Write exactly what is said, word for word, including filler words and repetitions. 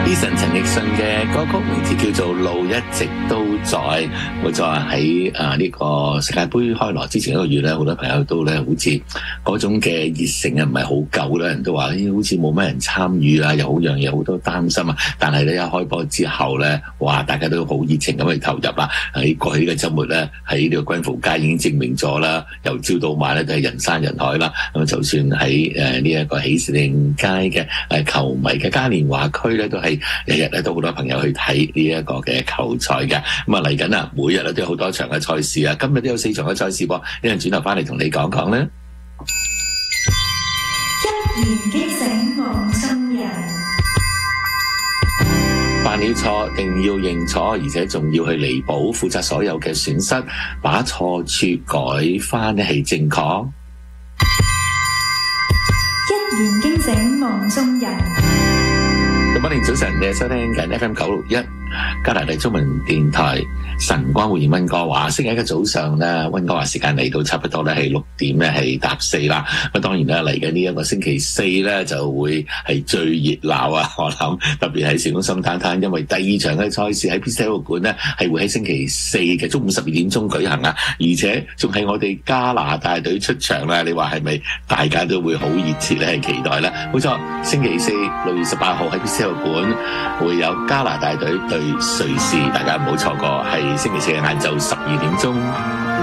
Eason 陳奕迅嘅歌曲名字叫做《路一直都在》。冇錯啊，喺啊呢個世界盃開鑼之前一個月咧，好多朋友都咧好似嗰種嘅熱誠啊唔係好夠啦，人都話咦好似冇咩人參與啊，有好樣嘢好多擔心啊。但係咧一開波之後咧，哇大家都好熱情咁去投入啦。喺過去呢個週末咧，喺呢個軍服街已經證明咗啦，由朝到晚咧都係人山人海啦。咁就算喺誒呢一個喜事亭街嘅誒球迷嘅嘉年華區咧，都係日日咧都好多朋友去睇呢一個嘅球賽嘅。咁啊嚟緊啊，每日咧都有好多場嘅賽事啊，今日都有四場嘅賽事噃。一陣轉頭翻嚟同你講講咧。 一言驚醒夢中人， 犯了錯定要認錯，而且仲要去彌補，負責所有嘅損失，把錯處改翻咧係正確。 一言驚醒夢中人。 歡迎早晨，你係收聽緊 F M 九六一加拿大中文電台晨光會溫哥華。星期一嘅早上咧，溫哥華時間嚟到差不多咧係六點咧係搭四啦。咁當然啦，嚟緊呢一個星期四咧就會係最熱鬧啊！我諗特別係市中心攤攤，因為第二場嘅賽事喺 P C L 館咧係會喺星期四嘅中午十二點鐘舉行啊，而且仲係我哋加拿大隊出場啦。你話係咪大家都會好熱切咧係期待咧？冇錯，星期四六月十八號喺 P C L 館會有加拿大隊對瑞士，大家唔好錯過，係星期四嘅晏晝十二點鐘。